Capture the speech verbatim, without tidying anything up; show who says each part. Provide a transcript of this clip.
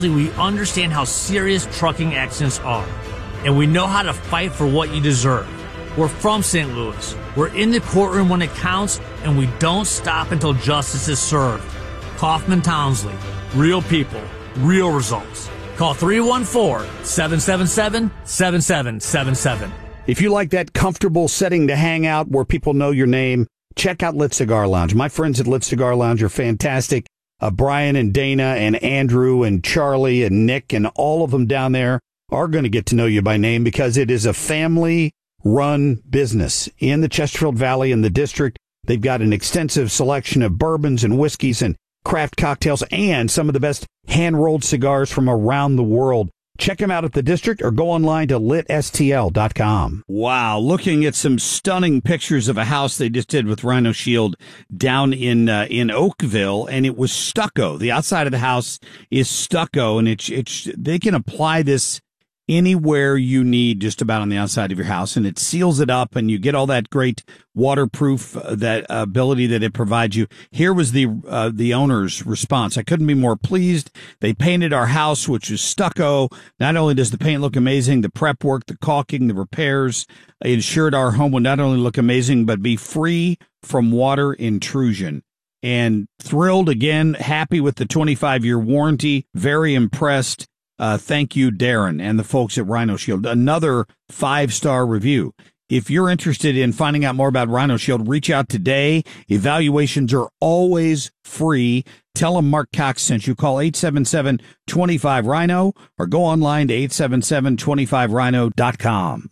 Speaker 1: We understand how serious trucking accidents are, and we know how to fight for what you deserve. We're from Saint Louis. We're in the courtroom when it counts, and we don't stop until justice is served. Kaufman Townsley. Real people. Real results. Call three one four, seven seven seven, seven seven seven seven.
Speaker 2: If you like that comfortable setting to hang out where people know your name, check out Lit Cigar Lounge. My friends at Lit Cigar Lounge are fantastic. Uh, Brian and Dana and Andrew and Charlie and Nick and all of them down there are going to get to know you by name because it is a family-run business in the Chesterfield Valley and the district. They've got an extensive selection of bourbons and whiskeys and craft cocktails and some of the best hand-rolled cigars from around the world. Check them out at the district or go online to lit s t l dot com. Wow, looking at some stunning pictures of a house they just did with Rhino Shield down in uh, in Oakville, and it was stucco. The outside of the house is stucco, and it's it's they can apply this anywhere you need, just about on the outside of your house, and it seals it up, and you get all that great waterproof uh, that uh, ability that it provides you. Here was the uh, the owner's response. I couldn't be more pleased. They painted our house, which is stucco. Not only does the paint look amazing, the prep work, the caulking, the repairs ensured our home would not only look amazing, but be free from water intrusion. And thrilled again, happy with the twenty-five year warranty, very impressed. Uh, thank you, Darren, and the folks at Rhino Shield. Another five-star review. If you're interested in finding out more about Rhino Shield, reach out today. Evaluations are always free. Tell them Mark Cox sent you. Call eight seven seven, two five, R H I N O or go online to eight seven seven, two five rhino dot com.